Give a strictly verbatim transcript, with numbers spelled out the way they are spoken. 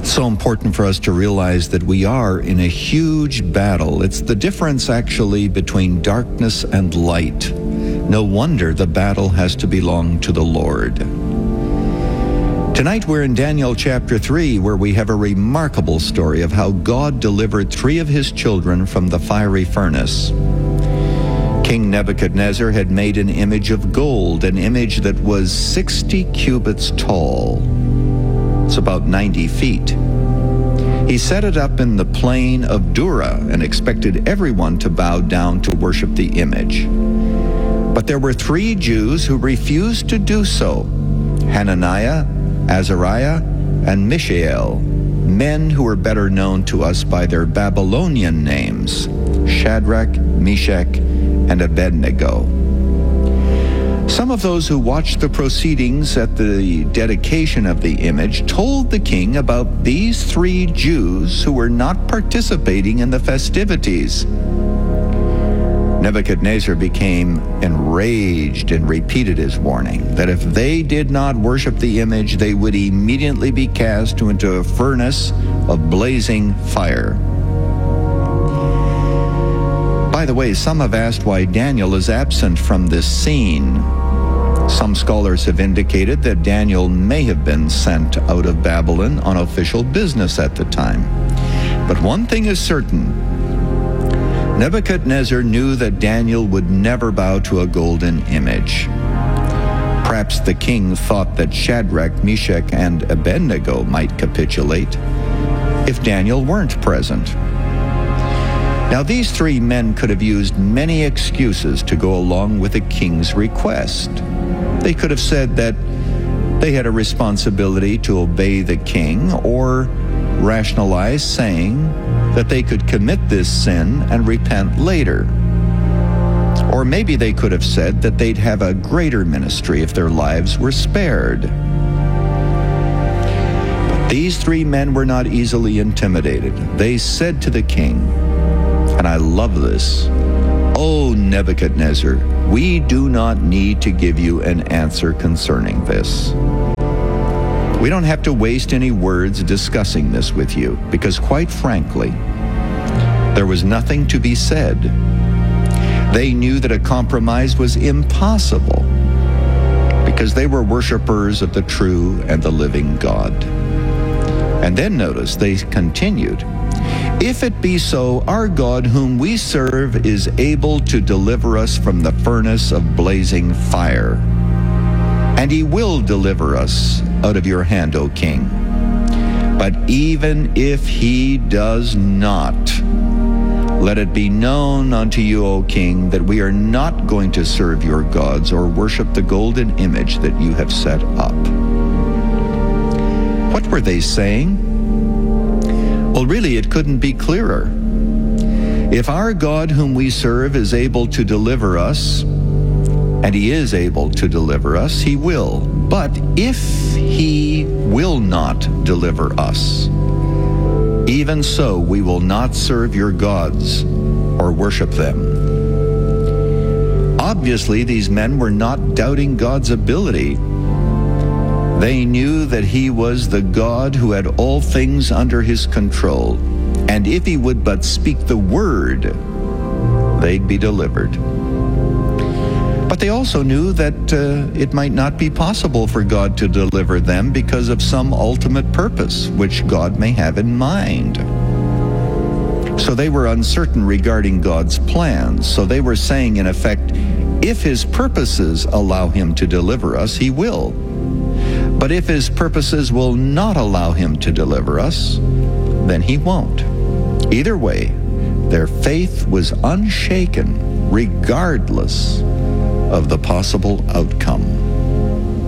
It's so important for us to realize that we are in a huge battle. It's the difference, actually, between darkness and light. No wonder the battle has to belong to the Lord. Tonight we're in Daniel chapter three, where we have a remarkable story of how God delivered three of his children from the fiery furnace. King Nebuchadnezzar had made an image of gold, an image that was sixty cubits tall. It's about ninety feet. He set it up in the plain of Dura and expected everyone to bow down to worship the image. But there were three Jews who refused to do so: Hananiah, Azariah, and Mishael, men who were better known to us by their Babylonian names, Shadrach, Meshach, and Abednego. Some of those who watched the proceedings at the dedication of the image told the king about these three Jews who were not participating in the festivities. Nebuchadnezzar became enraged and repeated his warning that if they did not worship the image, they would immediately be cast into a furnace of blazing fire. By the way, some have asked why Daniel is absent from this scene. Some scholars have indicated that Daniel may have been sent out of Babylon on official business at the time. But one thing is certain: Nebuchadnezzar knew that Daniel would never bow to a golden image. Perhaps the king thought that Shadrach, Meshach, and Abednego might capitulate if Daniel weren't present. Now, these three men could have used many excuses to go along with the king's request. They could have said that they had a responsibility to obey the king, or rationalize saying that they could commit this sin and repent later. Or maybe they could have said that they'd have a greater ministry if their lives were spared. But these three men were not easily intimidated. They said to the king, and I love this, "O Nebuchadnezzar, we do not need to give you an answer concerning this. We don't have to waste any words discussing this with you, because quite frankly, there was nothing to be said." They knew that a compromise was impossible because they were worshipers of the true and the living God. And then notice they continued, "If it be so, our God whom we serve is able to deliver us from the furnace of blazing fire. And he will deliver us out of your hand, O king. But even if he does not, let it be known unto you, O king, that we are not going to serve your gods or worship the golden image that you have set up." What were they saying? Well, really, it couldn't be clearer. If our God whom we serve is able to deliver us, and he is able to deliver us, he will. But if he will not deliver us, even so we will not serve your gods or worship them. Obviously, these men were not doubting God's ability. They knew that he was the God who had all things under his control, and if he would but speak the word, they'd be delivered. But they also knew that uh, it might not be possible for God to deliver them because of some ultimate purpose which God may have in mind. So they were uncertain regarding God's plans. So they were saying, in effect, if his purposes allow him to deliver us, he will. But if his purposes will not allow him to deliver us, then he won't. Either way, their faith was unshaken, regardless of the possible outcome.